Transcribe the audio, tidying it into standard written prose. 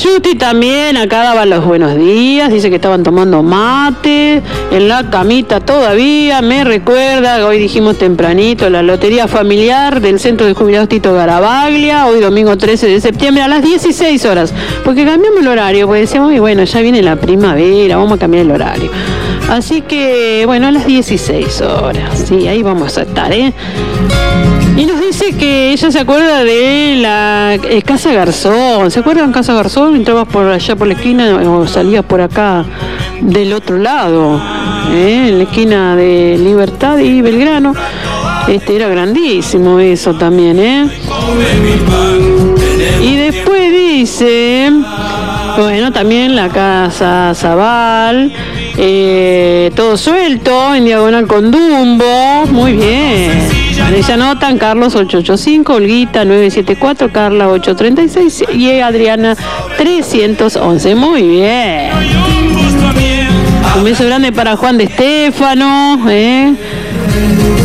Justi también acá daba los buenos días, dice que estaban tomando mate, en la camita todavía, me recuerda, hoy dijimos tempranito, la lotería familiar del Centro de Jubilados Tito Garabaglia, hoy domingo 13 de septiembre a las 16 horas, porque cambiamos el horario, pues decíamos, y bueno, ya viene la primavera, vamos a cambiar el horario. Así que, bueno, a las 16 horas, sí, ahí vamos a estar, ¿eh? Y nos dice que ella se acuerda de la Casa Garzón. ¿Se acuerdan Casa Garzón? Entrabas por allá por la esquina o salías por acá del otro lado, en la esquina de Libertad y Belgrano. Era grandísimo eso también, ¿eh? Y después dice, bueno, también la Casa Zabal, todo suelto, en diagonal con Dumbo, muy bien. Ella anotan Carlos 885, Olguita 974, Carla 836 y Adriana 311. Muy bien. Un beso grande para Juan de Estéfano,